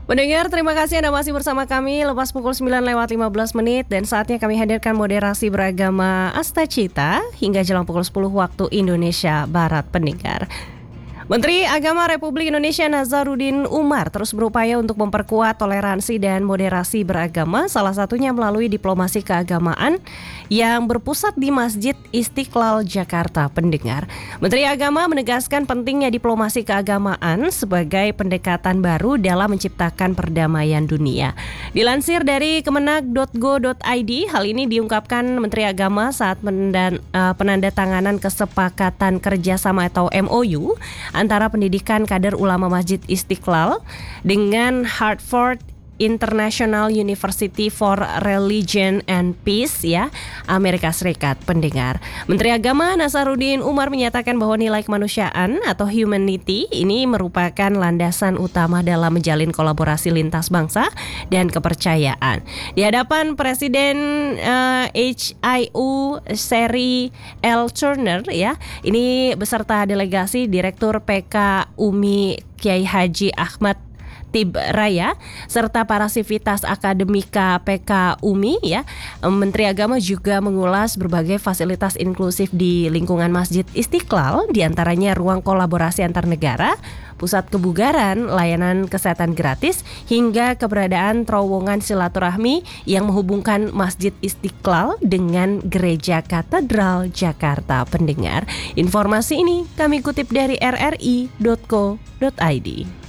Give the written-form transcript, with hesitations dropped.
Pendengar, terima kasih Anda masih bersama kami lepas pukul 9:15 dan saatnya kami hadirkan moderasi beragama Astacita hingga jelang pukul 10 waktu Indonesia Barat, pendengar. Menteri Agama Republik Indonesia Nazaruddin Umar terus berupaya untuk memperkuat toleransi dan moderasi beragama, salah satunya melalui diplomasi keagamaan yang berpusat di Masjid Istiqlal Jakarta, pendengar. Menteri Agama menegaskan pentingnya diplomasi keagamaan sebagai pendekatan baru dalam menciptakan perdamaian dunia. Dilansir dari kemenag.go.id, hal ini diungkapkan Menteri Agama saat penandatanganan kesepakatan kerjasama atau MOU antara pendidikan kader ulama Masjid Istiqlal dengan Hartford International University for Religion and Peace, Amerika Serikat, pendengar. Menteri Agama Nazaruddin Umar menyatakan bahwa nilai kemanusiaan atau humanity ini merupakan landasan utama dalam menjalin kolaborasi lintas bangsa dan kepercayaan. Di hadapan Presiden HIU Seri L. Turner, ini beserta delegasi Direktur PK UMI Kiai Haji Ahmad Tib Raya serta para sivitas akademika PK UMI, Menteri Agama juga mengulas berbagai fasilitas inklusif di lingkungan Masjid Istiqlal, diantaranya ruang kolaborasi antar negara, pusat kebugaran, layanan kesehatan gratis, hingga keberadaan terowongan silaturahmi yang menghubungkan Masjid Istiqlal dengan Gereja Katedral Jakarta, pendengar. Informasi ini kami kutip dari rri.co.id.